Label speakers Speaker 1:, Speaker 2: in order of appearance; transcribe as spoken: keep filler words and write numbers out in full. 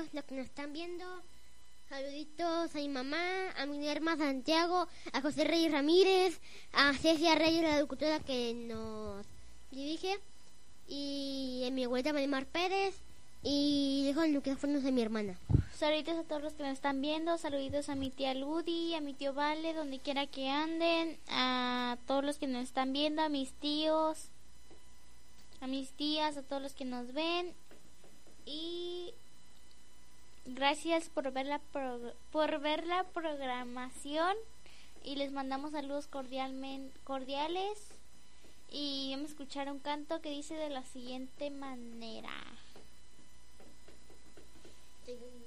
Speaker 1: los que nos están viendo. Saluditos a mi mamá, a mi hermano Santiago, a José Reyes Ramírez, a Cecia Reyes, la locutora que nos dirige, y a mi abuelita Marimar Pérez, y dejo el micrófono de mi hermana.
Speaker 2: Saluditos a todos los que nos están viendo, saluditos a mi tía Ludi, a mi tío Vale, donde quiera que anden, a todos los que nos están viendo, a mis tíos, a mis tías, a todos los que nos ven, y gracias por ver la pro- por ver la programación, y les mandamos saludos cordialmente cordiales. Y vamos a escuchar un canto que dice de la siguiente manera.